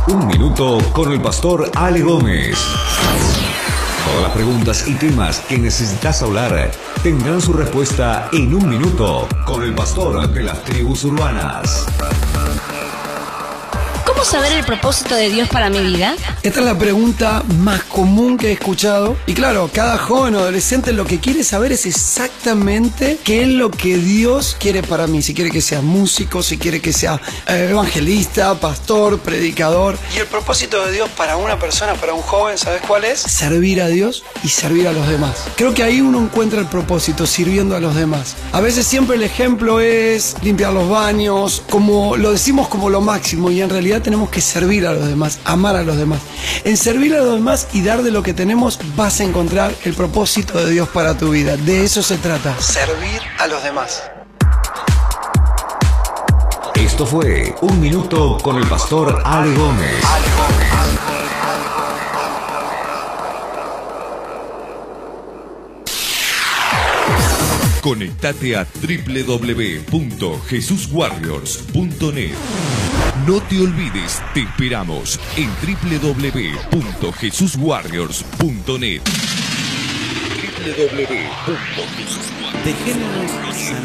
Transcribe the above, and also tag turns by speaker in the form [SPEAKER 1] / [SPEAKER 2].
[SPEAKER 1] Un minuto con el pastor Ale Gómez. Todas las preguntas y temas que necesitas hablar tendrán su respuesta en un minuto con el pastor de las tribus urbanas.
[SPEAKER 2] ¿Cómo saber el propósito de Dios para mi vida?
[SPEAKER 3] Esta es la pregunta más común que he escuchado. Y claro, cada joven o adolescente lo que quiere saber es exactamente qué es lo que Dios quiere para mí. Si quiere que sea músico, si quiere que sea evangelista, pastor, predicador. Y el propósito de Dios para una persona, para un joven, ¿sabes cuál es? Servir a Dios y servir a los demás. Creo que ahí uno encuentra el propósito, sirviendo a los demás. A veces siempre el ejemplo es limpiar los baños, como lo decimos como lo máximo, y en realidad tenemos que servir a los demás, amar a los demás. En servir a los demás y dar de lo que tenemos vas a encontrar el propósito de Dios para tu vida. De eso se trata, servir a los demás.
[SPEAKER 1] Esto fue Un Minuto con el pastor Ale Gómez.
[SPEAKER 4] Conectate a www.jesuswarriors.net. No te olvides, te esperamos en www.jesuswarriors.net. www.jesuswarriors.net.